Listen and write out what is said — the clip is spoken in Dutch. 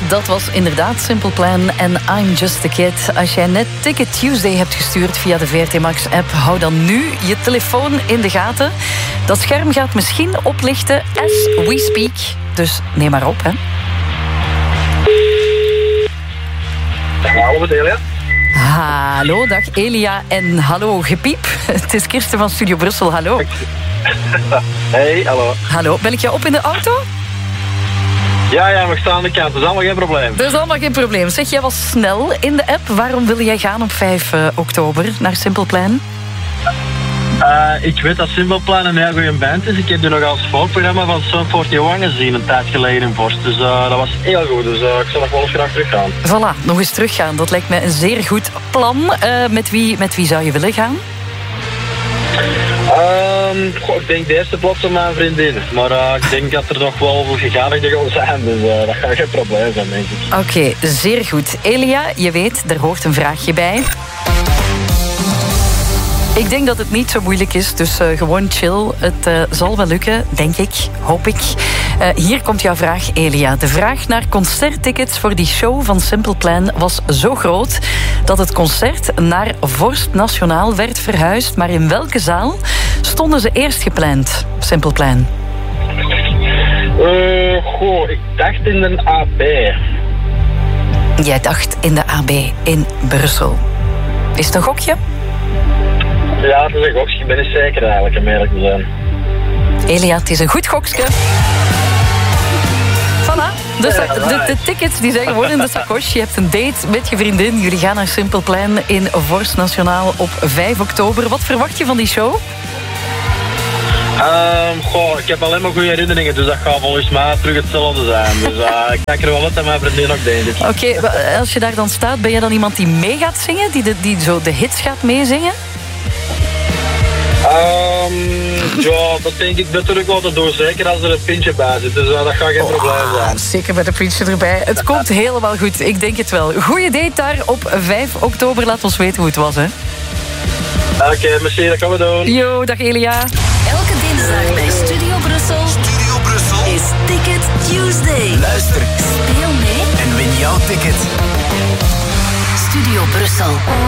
dat was inderdaad Simple Plan en I'm Just a Kid. Als jij net Ticket Tuesday hebt gestuurd via de VRT Max app, hou dan nu je telefoon in de gaten. Dat scherm gaat misschien oplichten as we speak. Dus neem maar op, hè. Hallo, Elia. Hallo, dag Elia en hallo Gepiep. Het is Kirsten van Studio Brussel, hallo. Hey, hallo. Hallo, bel ik jou op in de auto? Ja, we staan aan de kant, dat is allemaal geen probleem. Dat is allemaal geen probleem. Zeg, jij was snel in de app. Waarom wil jij gaan op 5 oktober naar Simple Plan? Ik weet dat Simple Plan een heel goede band is. Ik heb die nog als voorprogramma van Sum 41 gezien een tijd geleden in Vorst. Dus dat was heel goed. Dus ik zou nog wel eens graag teruggaan. Voilà, nog eens teruggaan. Dat lijkt mij een zeer goed plan. Met wie zou je willen gaan? Ik denk de eerste plaats van mijn vriendin. Maar ik denk dat er nog wel gegadigden gaan zijn. Dus dat gaat geen probleem zijn, denk ik. Oké, zeer goed. Elia, je weet, er hoort een vraagje bij. Ik denk dat het niet zo moeilijk is, dus gewoon chill. Het zal wel lukken, denk ik, hoop ik. Hier komt jouw vraag, Elia. De vraag naar concerttickets voor die show van Simple Plan was zo groot dat het concert naar Vorst Nationaal werd verhuisd. Maar in welke zaal stonden ze eerst gepland, Simple Plan? Ik dacht in de AB. Jij dacht in de AB in Brussel. Is het een gokje? Ja, het is een gokje. Ik ben niet zeker eigenlijk, om eerlijk te zijn. Elia, het is een goed gokske. Voilà. De tickets die zijn gewoon in de sakos. Je hebt een date met je vriendin. Jullie gaan naar Simple Plan in Vorst Nationaal op 5 oktober. Wat verwacht je van die show? Ik heb alleen maar goede herinneringen, dus dat gaat volgens mij terug hetzelfde zijn. Dus ik kijk er wel uit dat mijn vriendin ook denkt. Oké, als je daar dan staat, ben je dan iemand die mee gaat zingen? Die zo de hits gaat meezingen? Ja, dat denk ik natuurlijk wel te doen. Zeker als er een pintje bij zit. Dus dat gaat geen probleem zijn. Zeker met een pintje erbij. Het komt helemaal goed. Ik denk het wel. Goeie date daar op 5 oktober. Laat ons weten hoe het was, hè. Oké, merci. Dat gaan we doen. Yo, dag Elia. Elke dinsdag bij Studio Brussel. Studio Brussel Is Ticket Tuesday. Luister Speel mee en win jouw ticket. Studio Brussel.